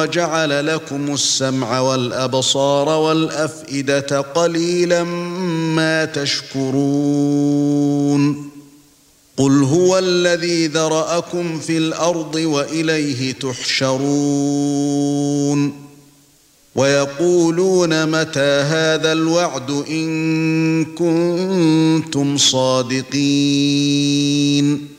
وجعل لكم السمع والأبصار والأفئدة قليلا ما تشكرون قل هو الذي ذرأكم في الأرض وإليه تحشرون ويقولون متى هذا الوعد إن كنتم صادقين